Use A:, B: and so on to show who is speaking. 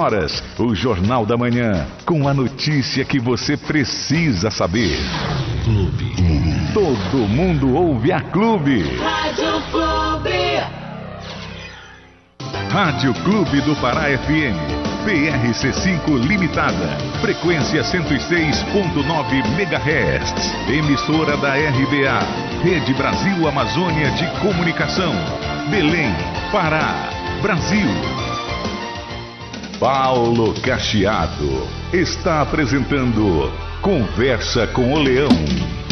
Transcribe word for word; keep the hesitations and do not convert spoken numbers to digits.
A: horas, o Jornal da Manhã, com a notícia que você precisa saber. Clube. Todo mundo ouve a Clube.
B: Rádio Clube.
A: Rádio Clube do Pará F M. P R C cinco Limitada. Frequência cento e seis ponto nove megahertz. Emissora da R B A. Rede Brasil Amazônia de Comunicação. Belém, Pará, Brasil. Paulo Cacheado está apresentando Conversa com o Leão.